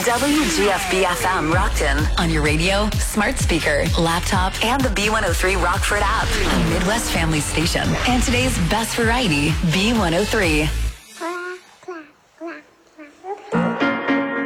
WGFB-FM Rockton. On your radio, smart speaker, laptop, and the B103 Rockford app. A Midwest family station. And today's best variety, B103.